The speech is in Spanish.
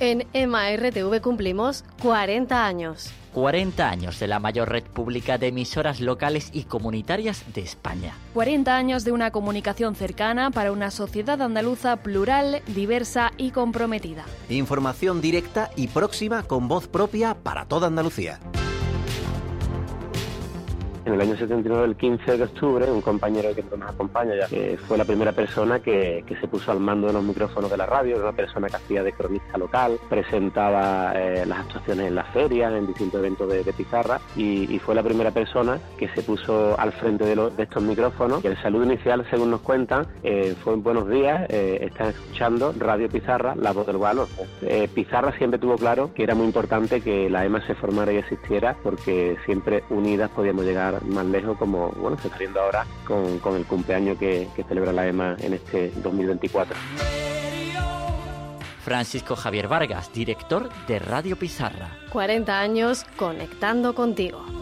En EMA RTV cumplimos 40 años. 40 años de la mayor red pública de emisoras locales y comunitarias de España. 40 años de una comunicación cercana para una sociedad andaluza plural, diversa y comprometida. Información directa y próxima con voz propia para toda Andalucía. En el año 79, el 15 de octubre, un compañero que nos acompaña ya, que fue la primera persona que se puso al mando de los micrófonos de la radio, era una persona que hacía de cronista local, presentaba las actuaciones en las ferias, en distintos eventos de pizarra, y fue la primera persona que se puso al frente de estos micrófonos. Y el saludo inicial, según nos cuentan, fue buenos días, están escuchando Radio Pizarra, la voz del balón. Pizarra siempre tuvo claro que era muy importante que la EMA se formara y existiera, porque siempre unidas podíamos llegar más lejos, como bueno, se está viendo ahora con el cumpleaños que celebra la EMA en este 2024. Francisco Javier Vargas, director de Radio Pizarra. 40 años conectando contigo.